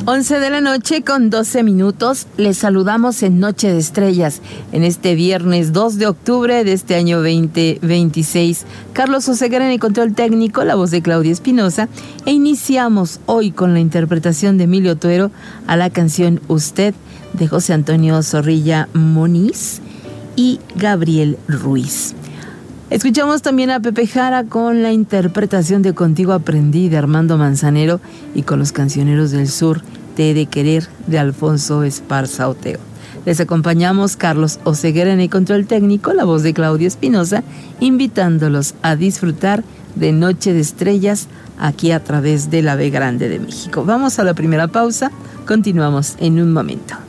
11 de la noche con 12 minutos. Les saludamos en Noche de Estrellas, en este viernes 2 de octubre de este año 2026. Carlos Oseguera en el control técnico, la voz de Claudia Espinosa. E iniciamos hoy con la interpretación de Emilio Tuero a la canción Usted, de José Antonio Zorrilla Moniz y Gabriel Ruiz. Escuchamos también a Pepe Jara con la interpretación de Contigo Aprendí de Armando Manzanero y con los Cancioneros del Sur, Te he de querer de Alfonso Esparza Oteo. Les acompañamos Carlos Oseguera en el control técnico, la voz de Claudia Espinosa, invitándolos a disfrutar de Noche de Estrellas aquí a través de la B Grande de México. Vamos a la primera pausa, continuamos en un momento.